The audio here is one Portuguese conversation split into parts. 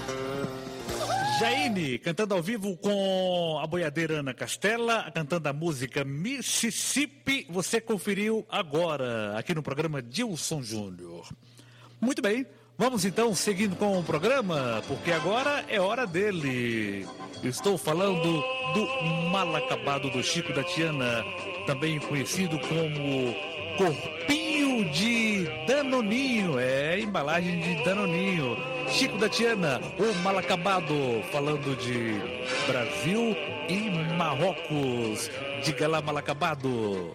Jaine cantando ao vivo com a boiadeira Ana Castela, cantando a música Mississippi. Você conferiu agora aqui no programa Dilson Júnior. Muito bem, vamos então seguindo com o programa, porque agora é hora dele. Estou falando do Mal Acabado do Chico da Tiana, também conhecido como Corpinho de Danoninho, embalagem de Danoninho. Chico da Tiana, o Mal Acabado, falando de Brasil e Marrocos. Diga lá, Mal Acabado.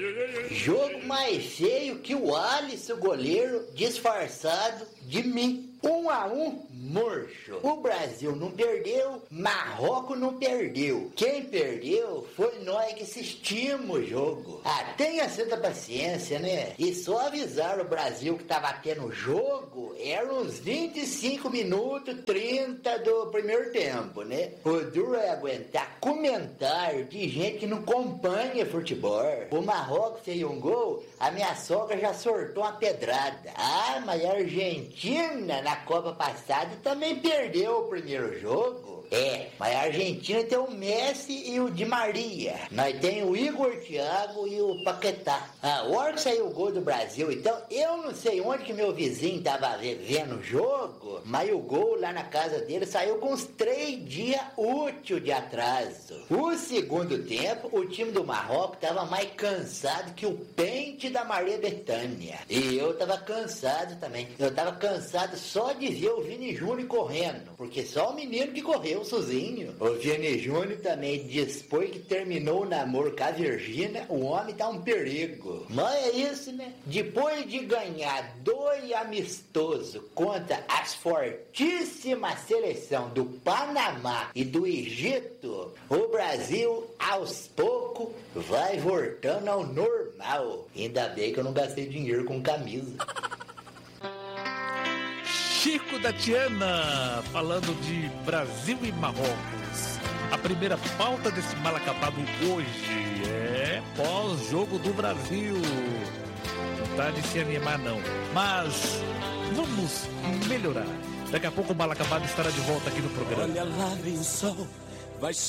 Jogo mais feio que o Alisson, goleiro, disfarçado de mim. 1-1, murcho. O Brasil não perdeu, Marrocos não perdeu. Quem perdeu foi nós que assistimos o jogo. Tenha santa paciência, né? E só avisar o Brasil que tava tendo jogo, eram uns 25 minutos, 30 do primeiro tempo, né? O duro é aguentar comentário de gente que não acompanha futebol. O Marrocos fez um gol, a minha sogra já sortou uma pedrada. Mas a Argentina, na Copa passada, também perdeu o primeiro jogo. Mas a Argentina tem o Messi e o Di Maria. Nós temos o Igor Thiago e o Paquetá. O hora que saiu o gol do Brasil, então, eu não sei onde que meu vizinho tava vendo o jogo, mas o gol lá na casa dele saiu com uns 3 dias úteis de atraso. O segundo tempo, o time do Marrocos tava mais cansado que o pente da Maria Bethânia. E eu tava cansado também. Eu tava cansado só de ver o Vini Júnior correndo, porque só o menino que correu sozinho. O Vini Júnior também, depois que terminou o namoro com a Virgínia, o homem tá um perigo. Mas é isso, né? Depois de ganhar 2 amistosos contra as fortíssimas seleção do Panamá e do Egito, o Brasil, aos poucos, vai voltando ao normal. Ainda bem que eu não gastei dinheiro com camisa. Chico da Tiana, falando de Brasil e Marrocos. A primeira pauta desse Mal Acabado hoje é pós-jogo do Brasil. Não tá de se animar não, mas vamos melhorar. Daqui a pouco o Mal Acabado estará de volta aqui no programa. Olha lá, vem sol, vai